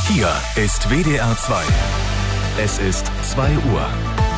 Hier ist WDR 2. Es ist 2 Uhr.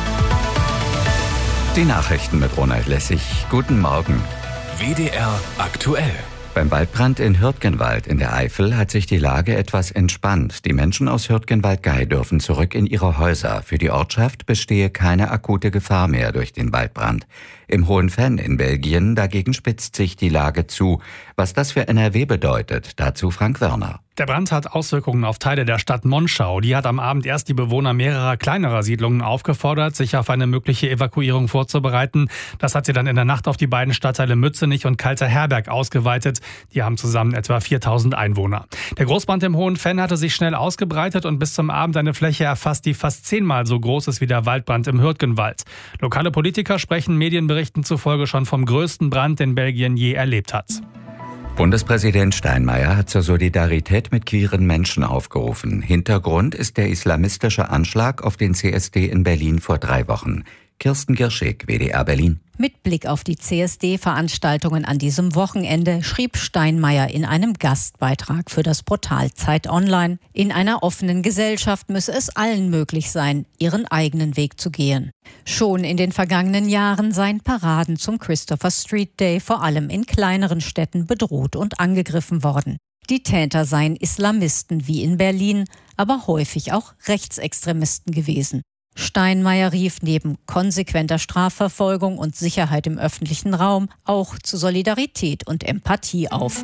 Die Nachrichten mit Ronald Lessig. Guten Morgen. WDR aktuell. Beim Waldbrand in Hürtgenwald in der Eifel hat sich die Lage etwas entspannt. Die Menschen aus Hürtgenwald-Gei dürfen zurück in ihre Häuser. Für die Ortschaft bestehe keine akute Gefahr mehr durch den Waldbrand. Im Hohenfenn in Belgien dagegen spitzt sich die Lage zu. Was das für NRW bedeutet, dazu Frank Wörner. Der Brand hat Auswirkungen auf Teile der Stadt Monschau. Die hat am Abend erst die Bewohner mehrerer kleinerer Siedlungen aufgefordert, sich auf eine mögliche Evakuierung vorzubereiten. Das hat sie dann in der Nacht auf die beiden Stadtteile Mützenich und Kalter-Herberg ausgeweitet. Die haben zusammen etwa 4000 Einwohner. Der Großbrand im Hohenfenn hatte sich schnell ausgebreitet und bis zum Abend eine Fläche erfasst, die fast 10-mal so groß ist wie der Waldbrand im Hürtgenwald. Lokale Politiker sprechen Medienberichten zufolge schon vom größten Brand, den Belgien je erlebt hat. Bundespräsident Steinmeier hat zur Solidarität mit queeren Menschen aufgerufen. Hintergrund ist der islamistische Anschlag auf den CSD in Berlin vor 3 Wochen. Kirsten Girschig, WDR Berlin. Mit Blick auf die CSD-Veranstaltungen an diesem Wochenende schrieb Steinmeier in einem Gastbeitrag für das Portal Zeit Online: In einer offenen Gesellschaft müsse es allen möglich sein, ihren eigenen Weg zu gehen. Schon in den vergangenen Jahren seien Paraden zum Christopher Street Day vor allem in kleineren Städten bedroht und angegriffen worden. Die Täter seien Islamisten wie in Berlin, aber häufig auch Rechtsextremisten gewesen. Steinmeier rief neben konsequenter Strafverfolgung und Sicherheit im öffentlichen Raum auch zu Solidarität und Empathie auf.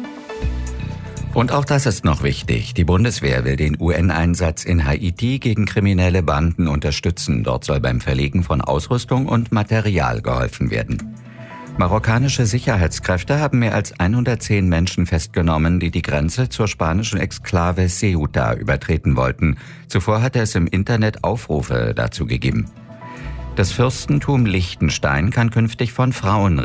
Und auch das ist noch wichtig. Die Bundeswehr will den UN-Einsatz in Haiti gegen kriminelle Banden unterstützen. Dort soll beim Verlegen von Ausrüstung und Material geholfen werden. Marokkanische Sicherheitskräfte haben mehr als 110 Menschen festgenommen, die die Grenze zur spanischen Exklave Ceuta übertreten wollten. Zuvor hatte es im Internet Aufrufe dazu gegeben. Das Fürstentum Liechtenstein kann künftig von Frauen